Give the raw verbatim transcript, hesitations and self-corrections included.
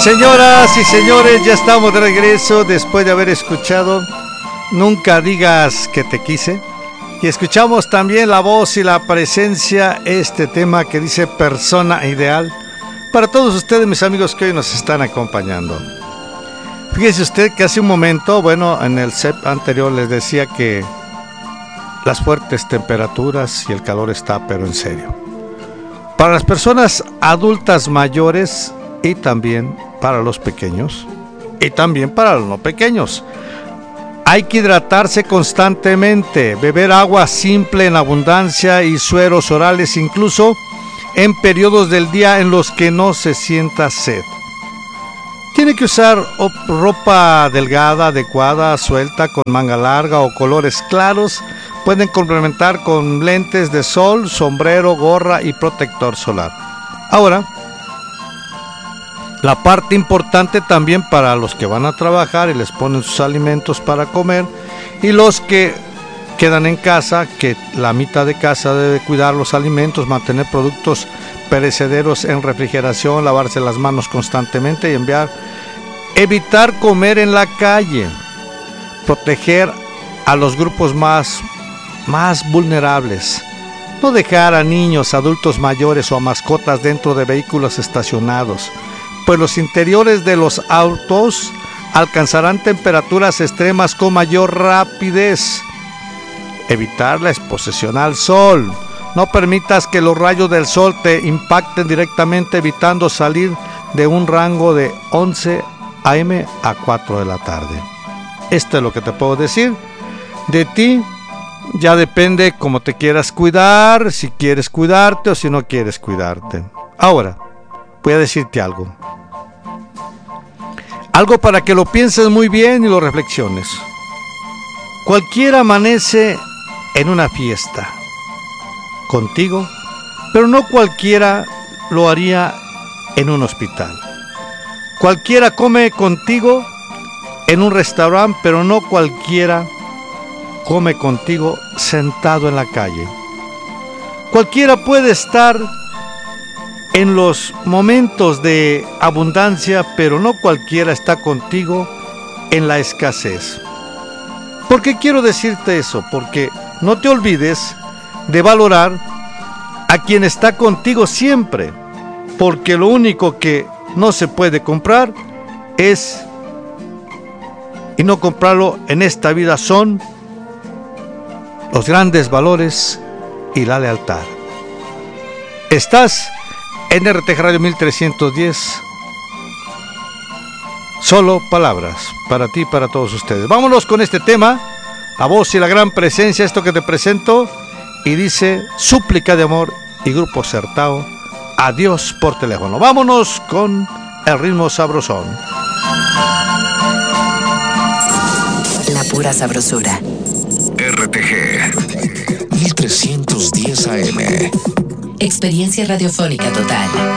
Señoras y señores, ya estamos de regreso después de haber escuchado Nunca digas que te quise. Y escuchamos también la voz y la presencia, este tema que dice Persona Ideal, para todos ustedes, mis amigos que hoy nos están acompañando. Fíjese usted que hace un momento, bueno, en el S E P anterior les decía que las fuertes temperaturas y el calor está, pero en serio. Para las personas adultas mayores y también para los pequeños y también para los no pequeños. Hay que hidratarse constantemente, beber agua simple en abundancia y sueros orales incluso en periodos del día en los que no se sienta sed. Tiene que usar ropa delgada, adecuada, suelta, con manga larga o colores claros. Pueden complementar con lentes de sol, sombrero, gorra y protector solar. Ahora, la parte importante también para los que van a trabajar y les ponen sus alimentos para comer, y los que quedan en casa, que la mitad de casa debe cuidar los alimentos, mantener productos perecederos en refrigeración, lavarse las manos constantemente y enviar, evitar comer en la calle, proteger a los grupos más, más vulnerables, no dejar a niños, adultos mayores o a mascotas dentro de vehículos estacionados, pues los interiores de los autos alcanzarán temperaturas extremas con mayor rapidez. Evitar la exposición al sol. No permitas que los rayos del sol te impacten directamente, evitando salir de un rango de once a eme a cuatro de la tarde. Esto es lo que te puedo decir. De ti ya depende cómo te quieras cuidar, si quieres cuidarte o si no quieres cuidarte. Ahora, voy a decirte algo. Algo para que lo pienses muy bien y lo reflexiones. Cualquiera amanece en una fiesta contigo, pero no cualquiera lo haría en un hospital. Cualquiera come contigo en un restaurante, pero no cualquiera come contigo sentado en la calle. Cualquiera puede estar en los momentos de abundancia, pero no cualquiera está contigo en la escasez. ¿Por qué quiero decirte eso? Porque no te olvides de valorar a quien está contigo siempre, porque lo único que no se puede comprar es, y no comprarlo en esta vida, son los grandes valores y la lealtad. Estás en R T G Radio mil trescientos diez, solo palabras para ti y para todos ustedes. Vámonos con este tema, la voz y la gran presencia, esto que te presento, y dice Súplica de Amor y Grupo Certao, Adiós por teléfono. Vámonos con el ritmo sabrosón. La pura sabrosura. R T G mil trescientos diez A M. Experiencia radiofónica total.